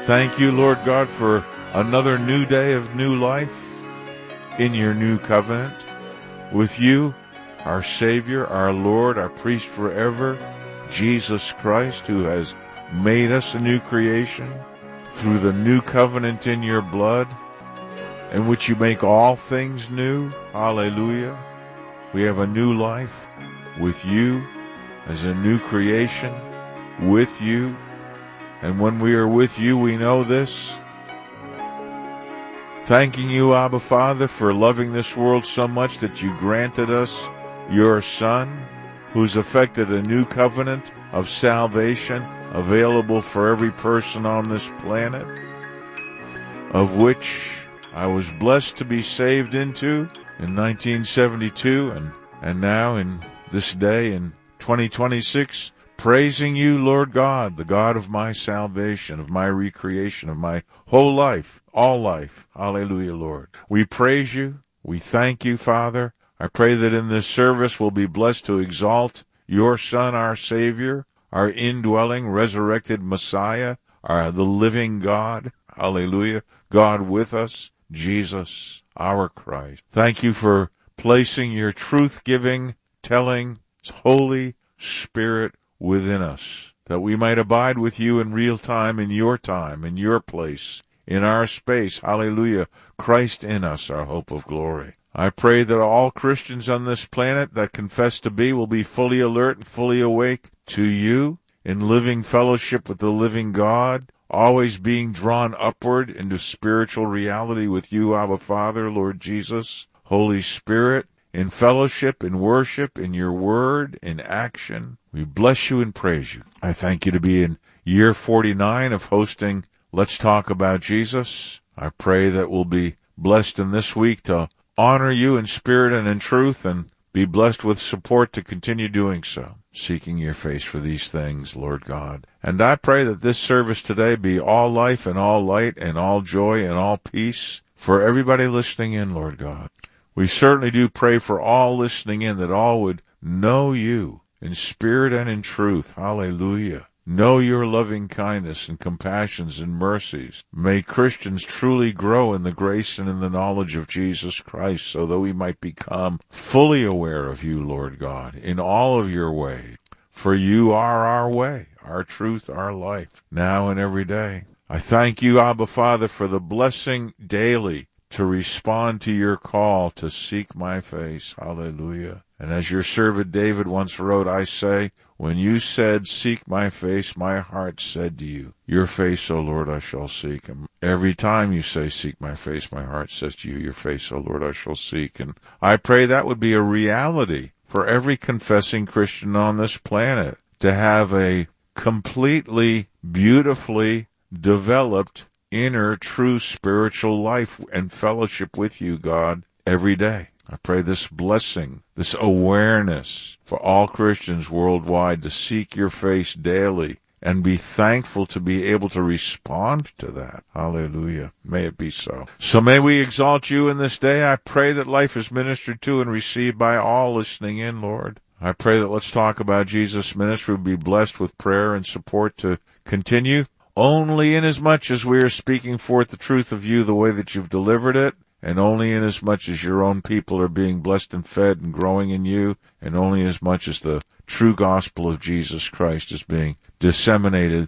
Thank you, Lord God, for another new day of new life in your new covenant with you, our Savior, our Lord, our priest forever, Jesus Christ, who has made us a new creation through the new covenant in your blood, in which you make all things new. Hallelujah. We have a new life with you as a new creation with you. And when we are with you, we know this. Thanking you, Abba Father, for loving this world so much that you granted us your Son, who's effected a new covenant of salvation available for every person on this planet, of which I was blessed to be saved into in 1972 and now in this day in 2026, praising you, Lord God, the God of my salvation, of my recreation, of my whole life, all life. Hallelujah, Lord. We praise you. We thank you, Father. I pray that in this service we'll be blessed to exalt your Son, our Savior, our indwelling, resurrected Messiah, the living God. Hallelujah. God with us, Jesus, our Christ. Thank you for placing your truth-giving, telling, Holy Spirit within us, that we might abide with you in real time, in your place, in our space. Hallelujah. Christ in us, our hope of glory. I pray that all Christians on this planet that confess to be will be fully alert and fully awake to you in living fellowship with the living God, always being drawn upward into spiritual reality with you, Abba Father, Lord Jesus, Holy Spirit, in fellowship, in worship, in your word, in action. We bless you and praise you. I thank you to be in year 49 of hosting Let's Talk About Jesus. I pray that we'll be blessed in this week to honor you in spirit and in truth, and be blessed with support to continue doing so, seeking your face for these things, Lord God. And I pray that this service today be all life and all light and all joy and all peace for everybody listening in, Lord God. We certainly do pray for all listening in, that all would know you in spirit and in truth. Hallelujah. Know your loving kindness and compassions and mercies. May Christians truly grow in the grace and in the knowledge of Jesus Christ, so that we might become fully aware of you, Lord God, in all of your ways. For you are our way, our truth, our life, now and every day. I thank you, Abba Father, for the blessing daily to respond to your call to seek my face. Hallelujah. And as your servant David once wrote, I say, when you said, seek my face, my heart said to you, your face, O Lord, I shall seek. And every time you say, seek my face, my heart says to you, your face, O Lord, I shall seek. And I pray that would be a reality for every confessing Christian on this planet, to have a completely, beautifully developed inner, true spiritual life and fellowship with you, God, every day. I pray this blessing, this awareness for all Christians worldwide to seek your face daily and be thankful to be able to respond to that. Hallelujah. May it be so. So may we exalt you in this day. I pray that life is ministered to and received by all listening in, Lord. I pray that Let's Talk About Jesus ministry will be blessed with prayer and support to continue, only inasmuch as we are speaking forth the truth of you the way that you've delivered it, and only inasmuch as your own people are being blessed and fed and growing in you, and only as much as the true gospel of Jesus Christ is being disseminated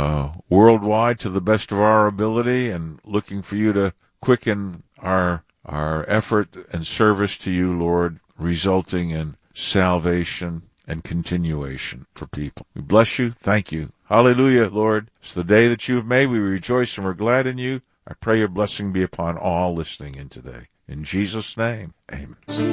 worldwide to the best of our ability, and looking for you to quicken our effort and service to you, Lord, resulting in salvation and continuation for people. We bless you. Thank you. Hallelujah, Lord. It's the day that you have made. We rejoice and we're glad in you. I pray your blessing be upon all listening in today. In Jesus' name, amen.